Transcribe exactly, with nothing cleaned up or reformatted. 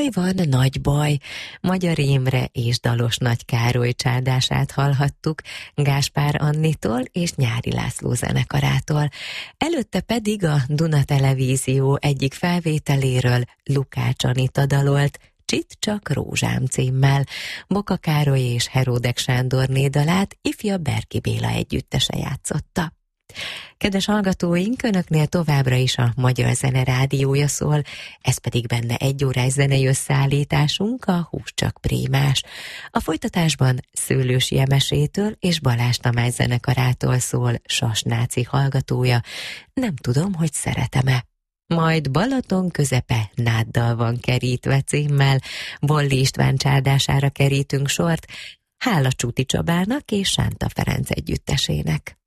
Baj van, nagy baj. Magyar Imre és Dalos Nagy Károly csárdását hallhattuk Gáspár Annitól és Nyári László zenekarától. Előtte pedig a Duna Televízió egyik felvételéről Lukács Anita dalolt, Csitt csak rózsám címmel. Boka Károly és Heródek Sándorné dalát ifja Berki Béla együttese játszotta. Kedves hallgatóink, önöknél továbbra is a Magyar Zene Rádiója szól, ez pedig benne egy órás zenei összeállításunk, a Hús csak Prémás. A folytatásban Szőlősi Emesétől és Balázs Tamás zenekarától szól Sas Náci hallgatója, nem tudom, hogy szeretem-e. Majd Balaton közepe náddal van kerítve címmel, Bolli István csárdására kerítünk sort, hála Csuti Csabának és Sánta Ferenc együttesének.